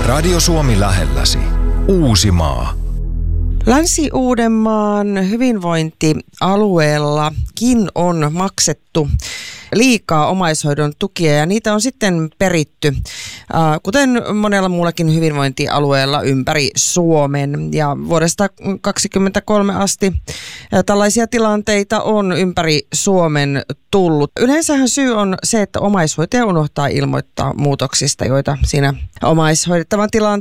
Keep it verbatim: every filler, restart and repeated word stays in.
Radio Suomi lähelläsi. Uusimaa. Länsi-Uudenmaan hyvinvointialueellakin on maksettu liikaa omaishoidon tukia ja niitä on sitten peritty, kuten monella muullakin hyvinvointialueella ympäri Suomen. Ja vuodesta kaksikymmentäkolme asti tällaisia tilanteita on ympäri Suomen tullut. Yleensähän syy on se, että omaishoitaja unohtaa ilmoittaa muutoksista, joita siinä omaishoidettavan tilanteessa